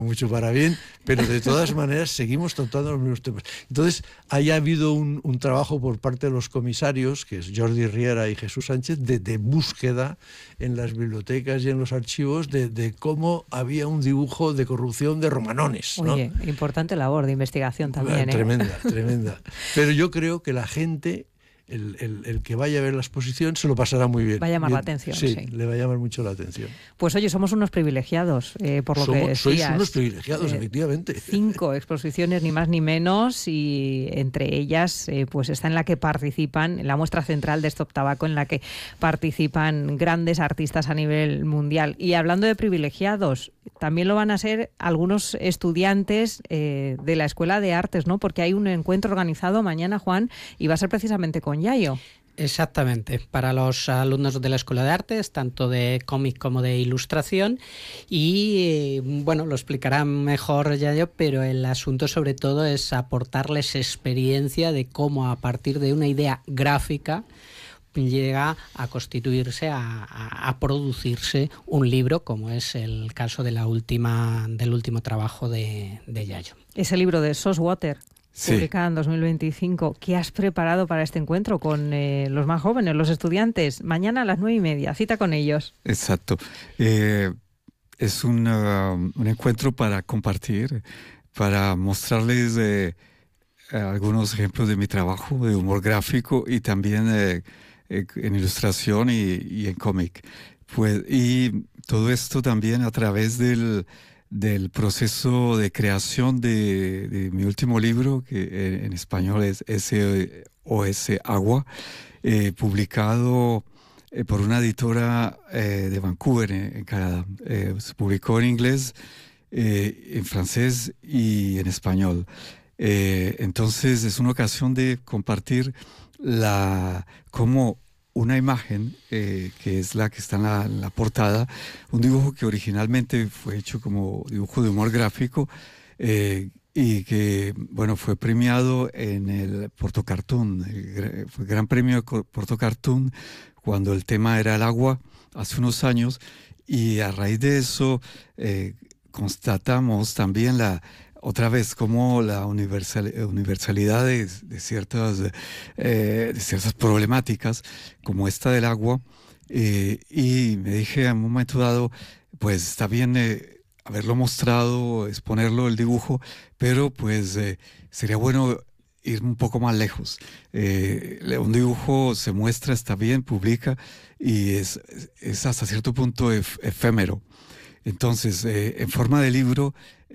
mucho para bien, pero de todas maneras seguimos tratando los mismos temas. Entonces, ha habido un trabajo por parte de los comisarios, que es Jordi Riera y Jesús Sánchez, de búsqueda en las bibliotecas y en los archivos de cómo había un dibujo de corrupción de romanones, ¿no? Oye, importante labor de investigación también, ¿eh? Tremenda. Pero yo creo que la gente, el que vaya a ver la exposición, se lo pasará muy bien. Va a llamar la atención. Sí, le va a llamar mucho la atención. Pues oye, somos unos privilegiados, por lo que decías. Sois unos privilegiados, efectivamente. 5 exposiciones, ni más ni menos, y entre ellas pues está en la que participan, la muestra central de Stop Tabaco, en la que participan grandes artistas a nivel mundial. Y hablando de privilegiados, también lo van a ser algunos estudiantes de la Escuela de Artes, ¿no? Porque hay un encuentro organizado mañana, Juan, y va a ser precisamente con Yayo. Exactamente, para los alumnos de la Escuela de Artes, tanto de cómic como de ilustración, y bueno, lo explicará mejor Yayo, pero el asunto sobre todo es aportarles experiencia de cómo a partir de una idea gráfica llega a constituirse, a producirse un libro, como es el caso de del último trabajo de Yayo. Ese libro de Sos Water. Sí. Publicada en 2025. ¿Qué has preparado para este encuentro con los más jóvenes, los estudiantes? Mañana a las 9:30, cita con ellos. Exacto. Es un encuentro para compartir, para mostrarles algunos ejemplos de mi trabajo de humor gráfico y también en ilustración y en cómic. Pues, y todo esto también a través del proceso de creación de mi último libro, que en español es SOS Agua, publicado por una editora de Vancouver, en Canadá. Se publicó en inglés, en francés y en español. Entonces es una ocasión de compartir cómo una imagen, que es la que está en la portada, un dibujo que originalmente fue hecho como dibujo de humor gráfico, y que, bueno, fue premiado en el Porto Cartoon, fue el Gran Premio de Porto Cartoon, cuando el tema era el agua, hace unos años, y a raíz de eso constatamos también otra vez como la universalidad de ciertas problemáticas, como esta del agua, y me dije en un momento dado, pues está bien haberlo mostrado, exponerlo, el dibujo, pero pues sería bueno ir un poco más lejos. Un dibujo se muestra, está bien, publica, y es hasta cierto punto efímero. Entonces, en forma de libro,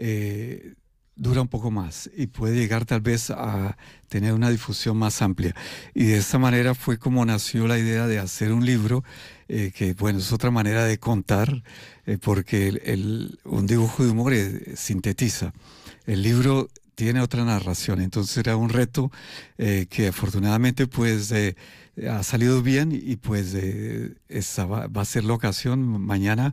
dura un poco más y puede llegar tal vez a tener una difusión más amplia. Y de esta manera fue como nació la idea de hacer un libro, que bueno, es otra manera de contar, porque un dibujo de humor sintetiza. El libro tiene otra narración, entonces era un reto que afortunadamente pues ha salido bien, y pues esa va a ser la ocasión mañana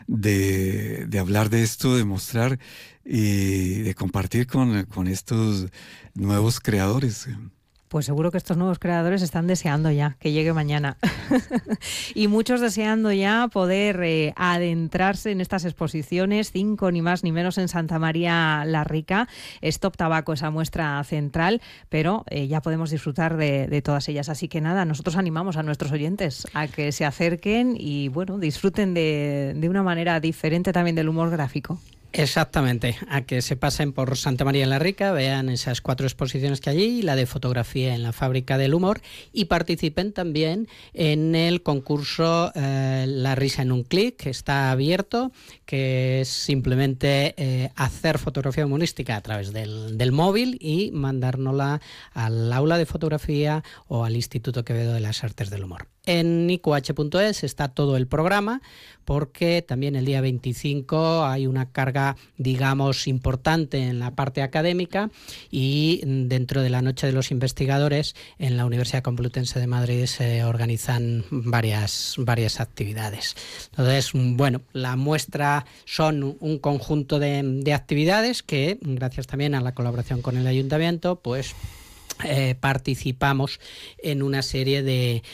de hablar de esto, de mostrar y de compartir con estos nuevos creadores. Pues seguro que estos nuevos creadores están deseando ya que llegue mañana. Y muchos deseando ya poder adentrarse en estas exposiciones, 5 ni más ni menos en Santa María la Rica. Stop Tabaco, esa muestra central, pero ya podemos disfrutar de todas ellas. Así que nada, nosotros animamos a nuestros oyentes a que se acerquen y bueno, disfruten de una manera diferente también del humor gráfico. Exactamente, a que se pasen por Santa María la Rica, vean esas 4 exposiciones que hay allí, la de fotografía en la Fábrica del Humor, y participen también en el concurso La Risa en un Clic, que está abierto, que es simplemente hacer fotografía humorística a través del móvil y mandárnosla al aula de fotografía o al Instituto Quevedo de las Artes del Humor. En iqh.es está todo el programa, porque también el día 25 hay una carga, digamos, importante en la parte académica, y dentro de la Noche de los Investigadores en la Universidad Complutense de Madrid se organizan varias actividades. Entonces, bueno, la muestra son un conjunto de actividades que, gracias también a la colaboración con el Ayuntamiento, pues participamos en una serie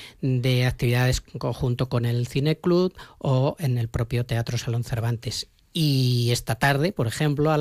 de actividades en conjunto con el Cine Club o en el propio Teatro Salón Cervantes. Y esta tarde, por ejemplo,